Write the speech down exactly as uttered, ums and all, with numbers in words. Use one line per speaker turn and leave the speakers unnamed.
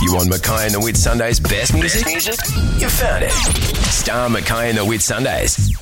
You want Mackay and the Wit Sunday's best music? Best music? You found it. Star Mackay and the Wit Sundays.